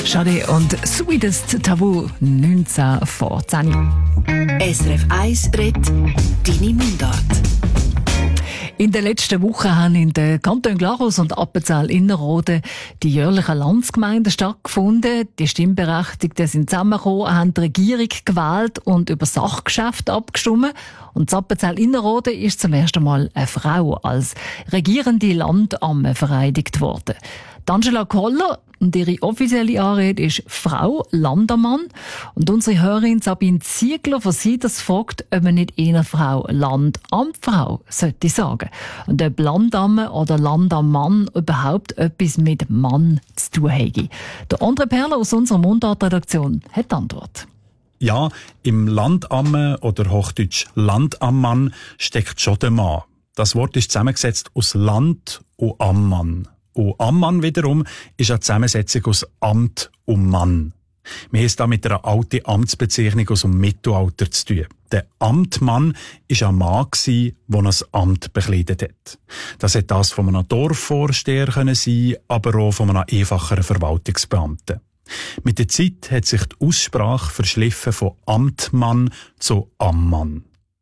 Schade und Sweetest Tabu 19 vor 10. SRF 1 redet deine Mundart. In den letzten Wochen haben in den Kantonen Glarus und Appenzell-Innerrhoden die jährlichen Landsgemeinden stattgefunden. Die Stimmberechtigten sind zusammengekommen, haben die Regierung gewählt und über Sachgeschäfte abgestimmt. Und in Appenzell-Innerrhoden ist zum ersten Mal eine Frau als regierende Landamme vereidigt worden. Angela Koller und ihre offizielle Anrede ist Frau Landammann. Und unsere Hörerin Sabine Ziegler von Sieders fragt, ob man nicht eher Frau Landamtfrau sollte sagen. Und ob Landamme oder Landammann überhaupt etwas mit Mann zu tun hätte. Der André Perler aus unserer Mundartredaktion hat die Antwort. Ja, im Landamme oder Hochdeutsch Landammann steckt schon der Mann. Das Wort ist zusammengesetzt aus Land und Ammann. Und Ammann wiederum ist eine Zusammensetzung aus Amt und Mann. Wir haben es da mit einer alten Amtsbezeichnung aus dem Mittelalter zu tun. Der Amtmann war ein Mann, der ein Amt bekleidet hat. Das hätte das von einem Dorfvorsteher sein können, aber auch von einem einfacheren Verwaltungsbeamten. Mit der Zeit hat sich die Aussprache verschliffen von Amtmann zu Ammann.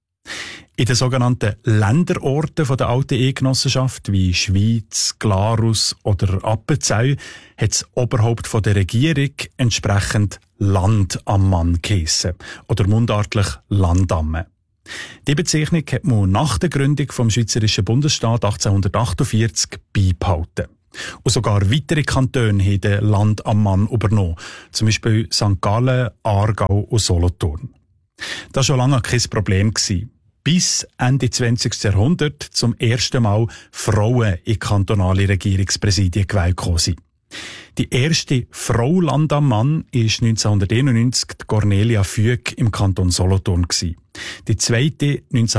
In den sogenannten Länderorten der alten Eidgenossenschaft, wie Schweiz, Glarus oder Appenzell, hat das Oberhaupt der Regierung entsprechend Landammann geheissen, oder mundartlich Landamme. Die Bezeichnung hat man nach der Gründung vom Schweizerischen Bundesstaat 1848 beibehalten. Und sogar weitere Kantone haben den Landammann übernommen, zum Beispiel St. Gallen, Aargau und Solothurn. Das war schon lange kein Problem bis Ende 20. Jahrhundert zum ersten Mal Frauen in kantonale Regierungspräsidien gewählt sind. Die erste Frau Landammann war 1991 Cornelia Füg im Kanton Solothurn. Die zweite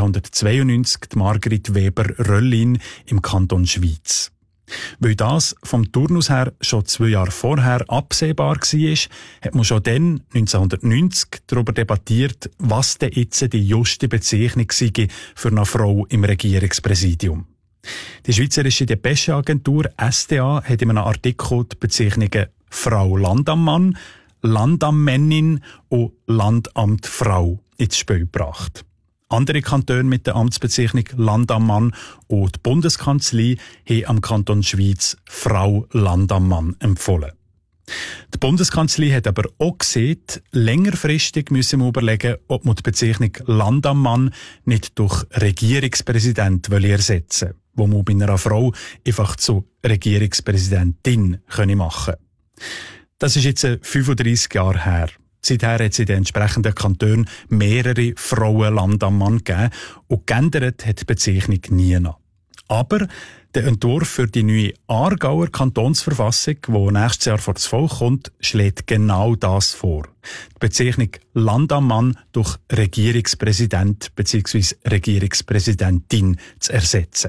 1992 Margrit Weber-Röllin im Kanton Schwyz. Weil das vom Turnus her schon 2 Jahre vorher absehbar war, hat man schon dann, 1990, darüber debattiert, was denn jetzt die juste Bezeichnung sei für eine Frau im Regierungspräsidium. Die Schweizerische Depesche-Agentur SDA hat in einem Artikel die Bezeichnungen Frau Landammann, Landammännin und Landamtfrau ins Spiel gebracht. Andere Kantone mit der Amtsbezeichnung Landammann und die Bundeskanzlei haben am Kanton Schwyz Frau Landammann empfohlen. Die Bundeskanzlei hat aber auch gesehen, längerfristig müssen wir überlegen, ob man die Bezeichnung Landammann nicht durch Regierungspräsident ersetzen will, wo man bei einer Frau einfach zu Regierungspräsidentin machen können. Das ist jetzt 35 Jahre her. Seither hat es in den entsprechenden Kantonen mehrere Frauen Landammann gegeben und geändert hat die Bezeichnung nie noch. Aber der Entwurf für die neue Aargauer Kantonsverfassung, die nächstes Jahr vor das Volk kommt, schlägt genau das vor. Die Bezeichnung Landammann durch Regierungspräsident bzw. Regierungspräsidentin zu ersetzen.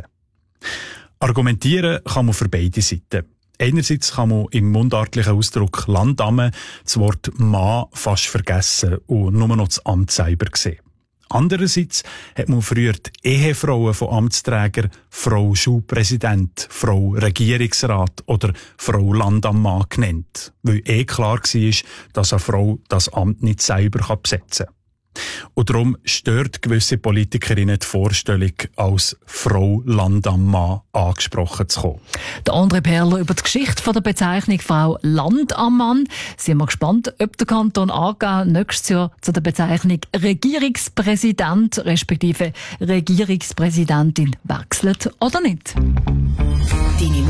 Argumentieren kann man für beide Seiten. Einerseits kann man im mundartlichen Ausdruck Landamme das Wort Mann fast vergessen und nur noch das Amt selber sehen. Andererseits hat man früher die Ehefrauen von Amtsträgern Frau Schulpräsident, Frau Regierungsrat oder Frau Landammann genannt, weil klar war, dass eine Frau das Amt nicht selber besetzen kann. Und darum stört gewisse Politikerinnen die Vorstellung, als Frau Landammann angesprochen zu kommen. Der André Perler über die Geschichte der Bezeichnung Frau Landammann. Sind wir gespannt, ob der Kanton Aargau nächstes Jahr zu der Bezeichnung Regierungspräsident respektive Regierungspräsidentin wechselt oder nicht.